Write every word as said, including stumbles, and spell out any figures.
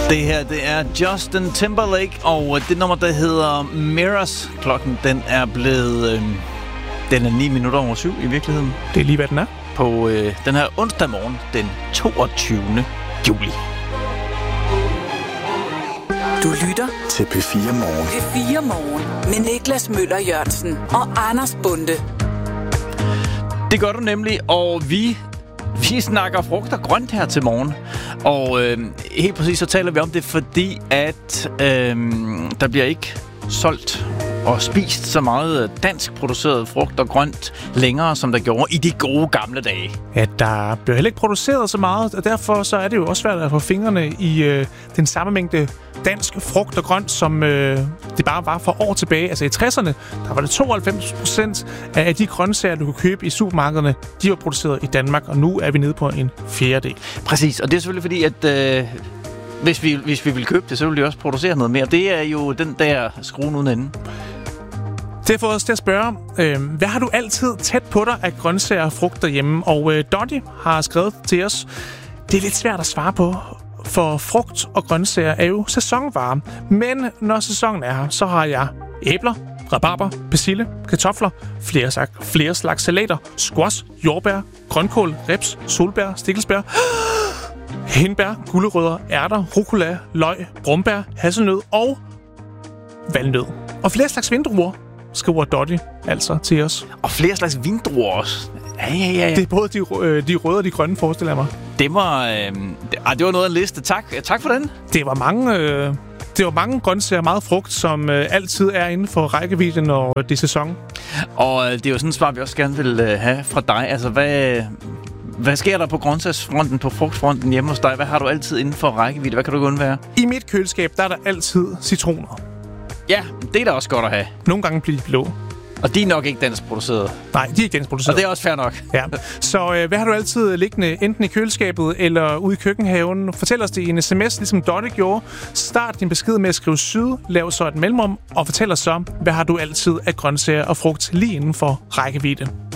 Det her, det er Justin Timberlake, og det nummer, der hedder Mirrors. Klokken, den er blevet... Øh, den er ni minutter over syv i virkeligheden. Det er lige, hvad den er. På øh, den her onsdag morgen, den toogtyvende juli. Du lytter til P fire Morgen. P fire Morgen med Niklas Møller Jørgensen og Anders Bonde. Det gør du nemlig, og vi... Vi snakker frugt og grønt her til morgen, og øh, helt præcis så taler vi om det, fordi at øh, der bliver ikke solgt og spist så meget dansk produceret frugt og grønt længere, som der gjorde i de gode gamle dage. Ja, der bliver heller ikke produceret så meget, og derfor så er det jo også svært at få fingrene i øh, den samme mængde dansk frugt og grønt, som øh, det bare var for år tilbage. Altså i tresserne, der var det tooghalvfems procent af de grøntsager, du kunne købe i supermarkederne, de var produceret i Danmark, og nu er vi nede på en fjerdedel. Præcis, og det er selvfølgelig fordi, at øh, hvis, vi, hvis vi vil købe det, så vil vi også producere noget mere. Det er jo den der skruen uden ende. Det har fået os til at spørge, øh, hvad har du altid tæt på dig af grøntsager og frugt derhjemme? Og øh, Dottie har skrevet til os, det er lidt svært at svare på, for frugt og grøntsager er jo sæsonvarer. Men når sæsonen er her, så har jeg æbler, rabarber, persille, kartofler, flere, slags, flere slags salater, squash, jordbær, grønkål, reps, solbær, stikkelsbær, hindbær, gulerødder, ærter, rucola, løg, brumbær, hasselnød og valnød. Og flere slags vindruer, skriver Dottie altså til os. Og flere slags vindruer også. Ja, ja, ja, ja. Det er både de, øh, de røde og de grønne, forestiller jeg mig. Det var, øh, det, ah, det var noget af en liste. Tak, tak for den. Det var mange, øh, det var mange grøntsager, meget frugt, som øh, altid er inden for rækkevidde, når det er sæson. Og øh, det er jo sådan et svar, vi også gerne vil øh, have fra dig. Altså, hvad, hvad sker der på grøntsagsfronten, på frugtfronten hjemme hos dig? Hvad har du altid inden for rækkevidde? Hvad kan du undvære? I mit køleskab, der er der altid citroner. Ja, det er da også godt at have. Nogle gange bliver de blå. Og de er nok ikke dansk produceret. Nej, de er ikke dansk produceret. Og det er også fair nok. Ja. Så øh, hvad har du altid liggende enten i køleskabet eller ude i køkkenhaven? Fortæl os det i en sms, ligesom Dottie gjorde. Start din besked med at skrive syd, lav så et mellemrum, og fortæl os så, hvad har du altid af grøntsager og frugt lige inden for rækkevidde.